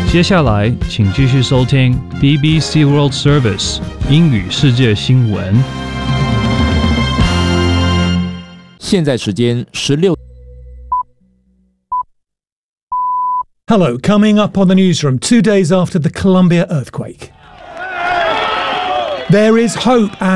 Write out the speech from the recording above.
接下来，请继续收听 BBC World Service 英语世界新闻。 现在时间16。 Hello, coming up on the newsroom 2 days after the Colombia earthquake. There is hope